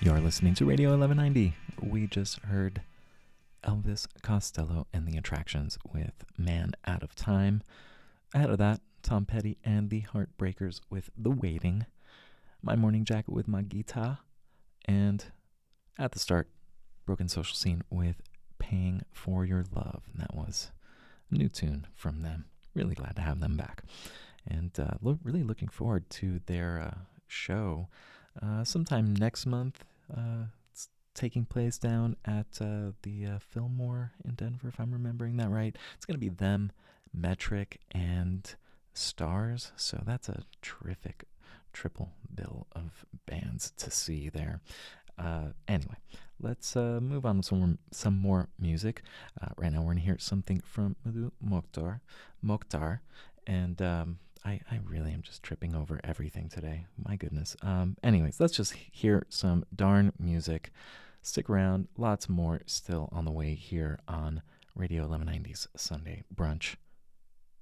You're listening to Radio 1190. We just heard Elvis Costello and the Attractions with Man Out of Time. Ahead of that, Tom Petty and the Heartbreakers with The Waiting. My Morning Jacket with my guitar. And at the start, Broken Social Scene with Paying for Your Love. And that was a new tune from them. Really glad to have them back. And really looking forward to their show sometime next month. It's taking place down at the Fillmore in Denver, if I'm remembering that right. It's going to be them, Metric, and Stars. So that's a terrific triple bill of bands to see there. Anyway, let's move on to some more music. Right now we're going to hear something from Madhu Mokhtar, and I really am just tripping over everything today. My goodness. Anyways, let's just hear some darn music. Stick around. Lots more still on the way here on Radio 1190's Sunday Brunch